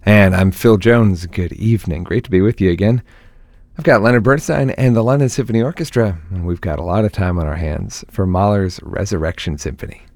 And I'm Phil Jones. Good evening. Great to be with you again. I've got Leonard Bernstein and the London Symphony Orchestra, and we've got a lot of time on our hands for Mahler's Resurrection Symphony.